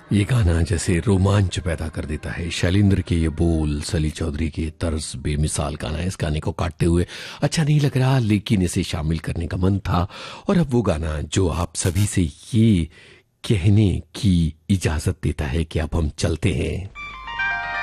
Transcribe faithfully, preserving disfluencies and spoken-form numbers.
ये गाना जैसे रोमांच पैदा कर देता है। शैलेंद्र के ये बोल, सली चौधरी के तर्ज, बेमिसाल गाना है। इस गाने को काटते हुए अच्छा नहीं लग रहा, लेकिन इसे शामिल करने का मन था। और अब वो गाना जो आप सभी से ये कहने की इजाजत देता है कि अब हम चलते हैं।